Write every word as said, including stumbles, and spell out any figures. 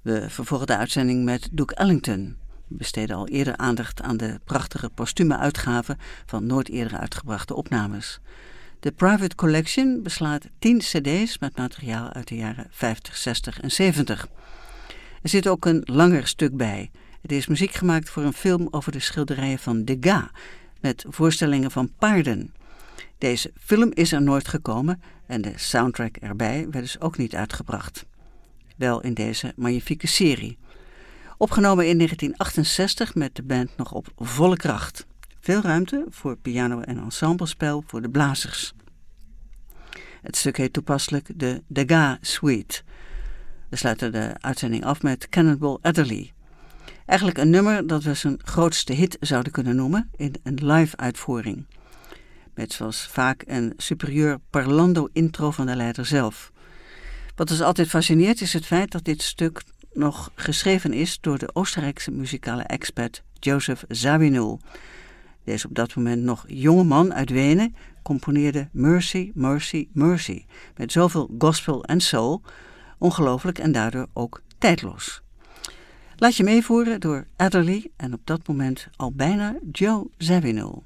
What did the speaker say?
We vervolgen de uitzending met Duke Ellington. We besteden al eerder aandacht aan de prachtige postume uitgave van nooit eerder uitgebrachte opnames. De Private Collection beslaat tien cd's met materiaal uit de jaren vijftig, zestig en zeventig. Er zit ook een langer stuk bij. Het is muziek gemaakt voor een film over de schilderijen van Degas, met voorstellingen van paarden. Deze film is er nooit gekomen en de soundtrack erbij werd dus ook niet uitgebracht. Wel in deze magnifieke serie. Opgenomen in negentien achtenzestig met de band nog op volle kracht. Veel ruimte voor piano- en ensemblespel voor de blazers. Het stuk heet toepasselijk de Degas Suite. We sluiten de uitzending af met Cannonball Adderley. Eigenlijk een nummer dat we zijn grootste hit zouden kunnen noemen in een live uitvoering. Met zoals vaak een superieur parlando intro van de leider zelf. Wat ons altijd fascineert is het feit dat dit stuk nog geschreven is door de Oostenrijkse muzikale expert Joseph Zawinul. Deze op dat moment nog jonge man uit Wenen componeerde Mercy, Mercy, Mercy. Met zoveel gospel en soul, ongelooflijk en daardoor ook tijdloos. Laat je meevoeren door Adderley en op dat moment al bijna Joe Zawinul.